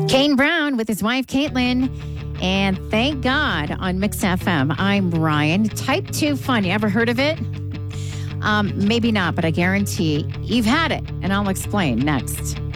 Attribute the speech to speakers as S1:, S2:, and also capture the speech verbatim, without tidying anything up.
S1: Kane Brown with his wife, Caitlin. And Thank God on Mix F M. I'm Ryan. Type two fun. You ever heard of it? Um, maybe not, but I guarantee you've had it. And I'll explain next.